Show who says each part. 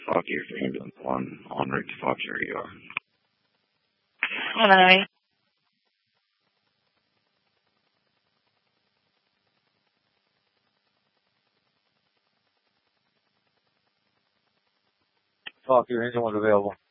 Speaker 1: Talk here for ambulance 1 on route to Fox ER.
Speaker 2: Hello.
Speaker 3: Talk here, anyone available?